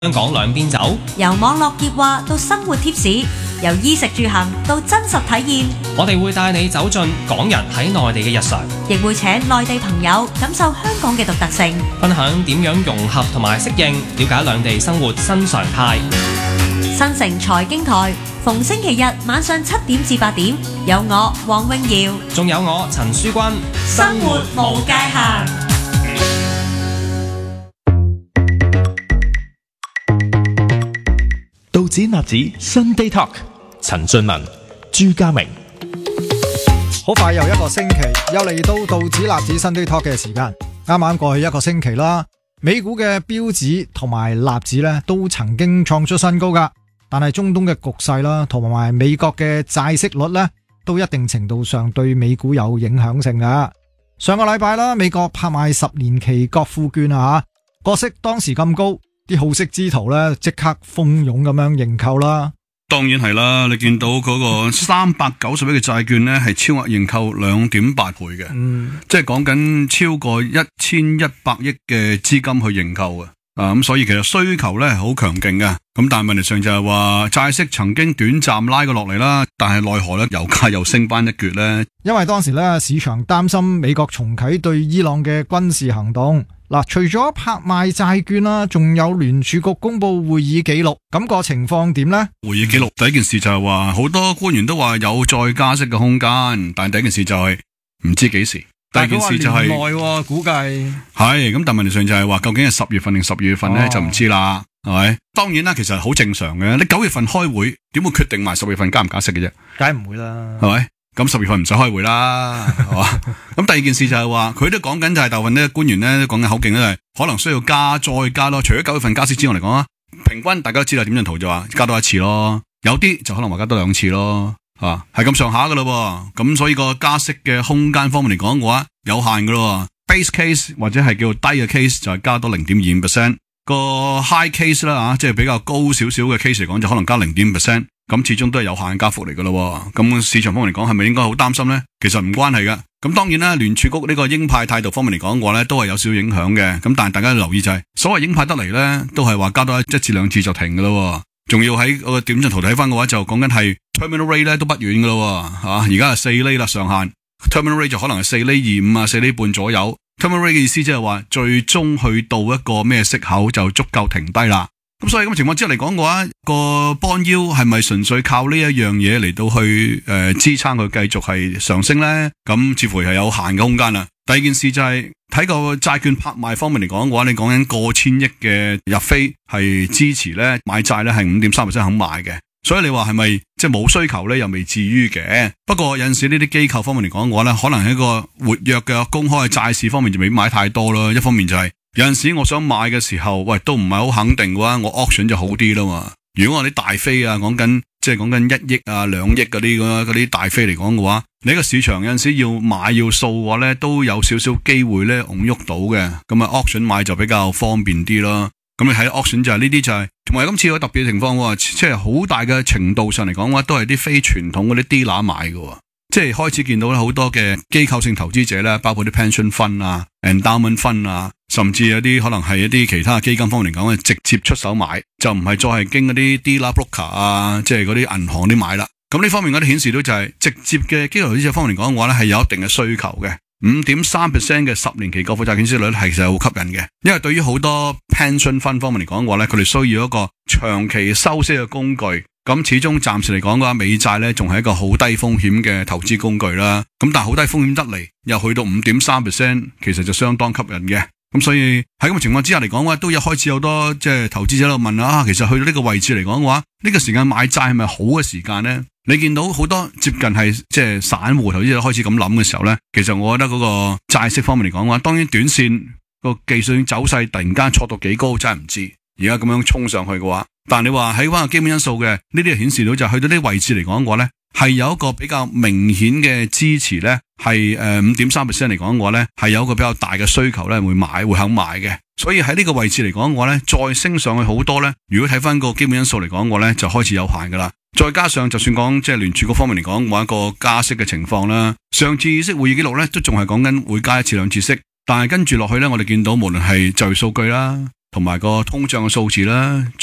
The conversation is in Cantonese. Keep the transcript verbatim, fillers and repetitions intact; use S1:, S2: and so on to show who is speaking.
S1: 香港兩邊走，
S2: 由網絡熱話到生活貼士，由衣食住行到真實體驗，
S1: 我哋會帶你走進港人喺內地嘅日常，
S2: 亦會請內地朋友感受香港嘅獨特性，
S1: 分享點樣融合同埋適應，了解兩地生活新常態。
S2: 新城財經台逢星期日晚上七點至八點，有我黃詠瑤，
S1: 仲有我陳書君，
S2: 生活無界限。
S3: 道指納指 Sunday Talk， 陳俊文、朱家明。
S4: 好快又一個星期，又嚟到道指納指 Sunday Talk 嘅時間。啱啱過去一個星期啦，美股嘅標指同埋納指咧都曾經創出新高噶，但係中東嘅局勢啦，同埋美國嘅債息率咧，都一定程度上對美股有影響性噶。上個禮拜啦，美國拍賣十年期國庫券啊，個息當時咁高。啲好息之徒咧，即刻蜂擁咁樣認購啦。
S5: 當然係啦，你見到嗰個三百九十億嘅債券咧，係超額認購兩點八倍嘅，嗯，即係講緊超過一千一百億嘅資金去認購嘅。啊，咁所以其實需求咧係好強勁嘅。咁但係問題上就係話債息曾經短暫拉過落嚟啦，但係奈何咧油價又升翻一橛咧。
S4: 因為當時咧市場擔心美國重啟對伊朗嘅軍事行動。嗱，除咗拍賣債券啦，仲有聯儲局公布會議記錄，咁個情況點呢？
S5: 會議記錄第一件事就係話，好多官員都話有再加息嘅空間，但係第一件事就係唔知幾時。第二件事就係、是、
S4: 年內估計
S5: 係咁，但問題上就係話，究竟係十月份定十二月份咧、哦、就唔知啦，係咪？當然啦，其實好正常嘅。你九月份開會，點會決定埋十月份加唔加息嘅啫？
S4: 梗係唔會啦，
S5: 係咪？咁十月份唔使開會啦，係嘛？咁第二件事就係話，佢都講緊就係大部分呢官員咧都講緊口徑咧，係可能需要加再加咯。除咗九月份加息之外嚟講啊，平均大家都知道點陣圖就話加多一次咯，有啲就可能話加多兩次咯，啊，係咁上下噶咯。咁所以個加息嘅空間方面嚟講嘅話，有限噶咯。Base case 或者係叫低嘅 case 就係加多零點二五 percent， 個 high case 啦啊，即係比較高少少嘅 case 嚟講就可能加零點五 percent。咁始終都係有限嘅加幅嚟噶咯，咁市場方面嚟講係咪應該好擔心呢？其實唔關係噶。咁當然啦，聯儲局呢個鷹派態度方面嚟講嘅話呢，都係有少少影響嘅。咁但係大家留意就係、是，所謂鷹派得嚟呢，都係話加多一至兩次就停噶咯。仲要喺個點陣圖睇翻嘅話，就講緊係 terminal rate 咧都不遠噶咯，吓而家係四厘啦上限 ，terminal rate 就可能係四厘二五啊，四厘半左右。terminal rate 嘅意思即係話，最終去到一個咩息口就足夠停低啦。咁所以咁嘅情況之下嚟講嘅話，個 bond yield 係咪純粹靠呢一樣嘢嚟到去誒、呃、支撐佢繼續係上升咧？咁似乎係有限嘅空間啦。第二件事就係、是、睇個債券拍賣方面嚟講嘅話，你講緊過千億嘅入飛係支持咧買債咧係五點三 percent 肯買嘅。所以你話係咪即係冇需求咧？又未至於嘅。不過有陣時呢啲機構方面嚟講嘅話咧，可能喺個活躍嘅公開嘅債市方面就未買太多啦。一方面就係、是。有陣時我想買嘅時候，喂都唔係好肯定嘅話，我 auction 就好啲啦嘛。如果我啲大飛啊，講緊即係講緊一億啊、兩億嗰啲嗰啲大飛嚟講嘅話，你個市場有陣時要買要掃嘅話咧，都有少少機會咧，拱喐到嘅。咁啊 auction 買就比較方便啲咯。咁你喺 auction 就係呢啲就係、是，同埋今次有特別嘅情況，即係好大嘅程度上嚟講嘅話，都係啲非傳統嗰啲 dealer 買嘅。即係開始見到咧好多嘅機構性投資者咧，包括啲 pension fund 啊、endowment fund 啊，甚至有啲可能係一啲其他嘅基金方面嚟講，直接出手買，就唔係再係經嗰啲 dealer broker 啊，即係嗰啲銀行啲買啦。咁呢方面嗰啲顯示到就係、是、直接嘅機構投資者方面嚟講嘅話咧，係有一定嘅需求嘅。五點三 percent 嘅十年期國庫債券息率係其實好吸引嘅，因為對於好多 pension fund 方面嚟講嘅話咧，佢哋需要一個長期收息嘅工具。咁始終暫時嚟講嘅話，美債咧仲係一個好低風險嘅投資工具啦。咁但係好低風險得嚟，又去到五點三 percent， 其實就相當吸引嘅。咁所以喺咁嘅情況之下嚟講嘅話，都一開始好多即係投資者喺度問啊，其實去到呢個位置嚟講嘅話，呢、這個時間買債係咪好嘅時間呢？你見到好多接近係即係散戶投資者開始咁諗嘅時候咧，其實我覺得嗰個債息方面嚟講嘅話，當然短線個技術性走勢突然間挫到幾高，真係唔知。而家咁樣衝上去嘅話，但你話喺翻個基本因素嘅呢啲顯示到就係去到呢個位置嚟講嘅話咧，係有一個比較明顯嘅支持咧，係誒五點三 percent 嚟講嘅話咧，係有一個比較大嘅需求咧，會買會肯買嘅。所以喺呢個位置嚟講嘅話咧，再升上去好多咧，如果睇翻個基本因素嚟講嘅話咧，就開始有限噶啦。再加上就算講即係聯儲局方面嚟講話一個加息嘅情況啦，上次議息會議記錄咧都仲係講緊會加一次兩次息，但係跟住落去咧，我哋見到無論係就業數據啦。 同埋個通脹嘅數字啦。